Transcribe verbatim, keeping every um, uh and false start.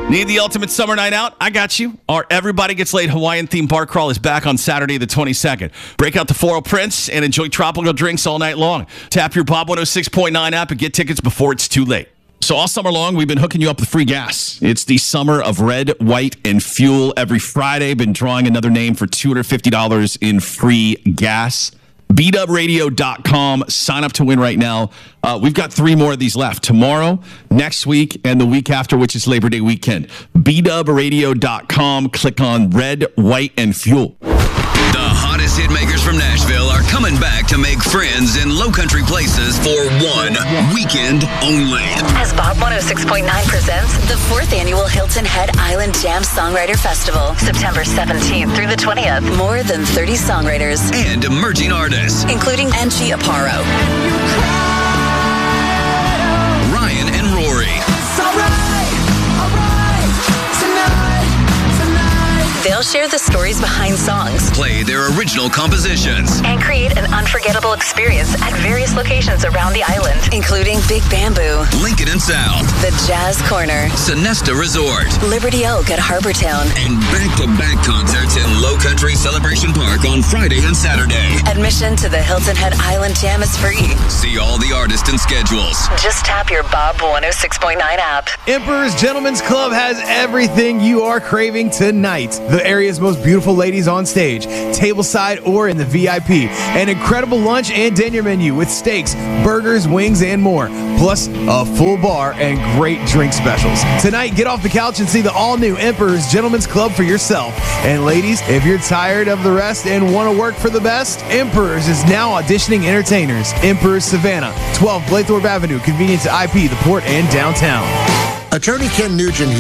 Need the ultimate summer night out? I got you. Our Everybody Gets Laid Hawaiian themed bar crawl is back on Saturday the twenty-second. Break out the Floral Prince and enjoy tropical drinks all night long. Tap your Bob one oh six point nine app and get tickets before it's too late. So all summer long, we've been hooking you up with free gas. It's the summer of red, white, and fuel. Every Friday, been drawing another name for two hundred fifty dollars in free gas. B dub radio dot com. Sign up to win right now. Uh, we've got three more of these left. Tomorrow, next week, and the week after, which is Labor Day weekend. B dub radio dot com. Click on red, white, and fuel. The hottest hitmakers from Nashville are coming back to make friends in low-country places for one weekend only. As Bob one oh six point nine presents the fourth annual Hilton Head Island Jam Songwriter Festival, September seventeenth through the twentieth. More than thirty songwriters And emerging artists. including Angie Aparo, Ryan and Rory. They'll share the stories behind songs Play their original compositions. and create an unforgettable experience at various locations around the island, including Big Bamboo, Lincoln and South. the Jazz Corner, Sonesta Resort. Liberty Oak at Harbortown. And back-to-back concerts in Low Country Celebration Park on Friday and Saturday. Admission to the Hilton Head Island Jam is free. See all the artists and schedules. Just tap your Bob one oh six point nine app. Emperor's Gentlemen's Club has everything you are craving tonight. The area's most beautiful ladies on stage, tableside or in the V I P. An incredible lunch and dinner menu with steaks, burgers, wings, and more. Plus a full bar and great drink specials. Tonight, get off the couch and see the all-new Emperor's Gentlemen's Club for yourself. And ladies, if you're tired of the rest and want to work for the best, Emperor's is now auditioning entertainers. Emperor's Savannah, twelve Blaythorpe Avenue, convenient to I P, the Port, and downtown. Attorney Ken Nugent